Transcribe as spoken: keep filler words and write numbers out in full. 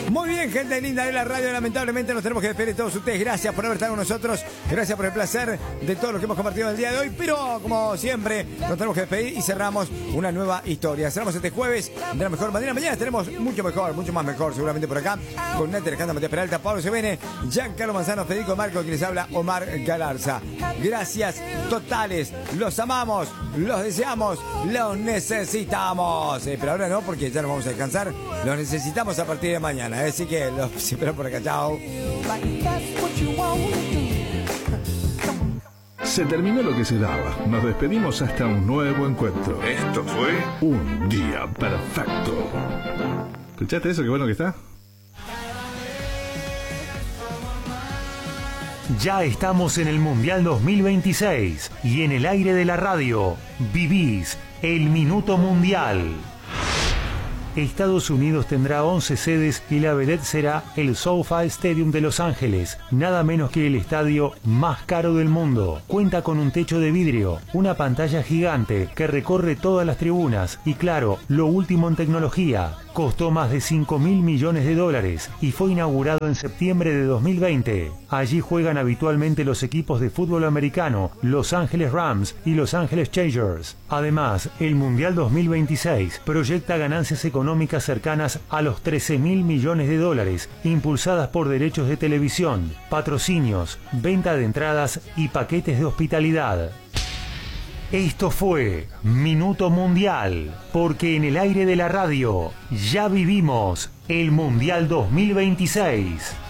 Muy bien, gente linda de la radio, lamentablemente nos tenemos que despedir de todos ustedes. Gracias por haber estado con nosotros, gracias por el placer de todo lo que hemos compartido el día de hoy, pero como siempre nos tenemos que despedir y cerramos una nueva historia. Cerramos este jueves de la mejor manera. Mañana tenemos mucho mejor, mucho más mejor seguramente por acá, con Nete Alejandra, Matías Peralta, Pablo Sevene, Giancarlo Manzano, Federico Marco, quien les habla, Omar Galarza. Gracias totales, los amamos, los deseamos, los necesitamos. Eh, pero ahora no, porque ya nos vamos a descansar. Los necesitamos a partir de mañana. Eh, así que los espero por acá. Chao. Se terminó lo que se daba. Nos despedimos hasta un nuevo encuentro. Esto fue Un Día Perfecto. ¿Escuchaste eso? Qué bueno que está. Ya estamos en el Mundial dos mil veintiséis y en el aire de la radio vivís el Minuto Mundial. Estados Unidos tendrá once sedes y la vedette será el SoFi Stadium de Los Ángeles, nada menos que el estadio más caro del mundo. Cuenta con un techo de vidrio, una pantalla gigante que recorre todas las tribunas y, claro, lo último en tecnología. Costó más de cinco mil millones de dólares y fue inaugurado en septiembre de dos mil veinte. Allí juegan habitualmente los equipos de fútbol americano, Los Ángeles Rams y Los Ángeles Chargers. Además, el Mundial dos mil veintiséis proyecta ganancias económicas cercanas a los trece mil millones de dólares, impulsadas por derechos de televisión, patrocinios, venta de entradas y paquetes de hospitalidad. Esto fue Minuto Mundial, porque en el aire de la radio ya vivimos el Mundial dos mil veintiséis.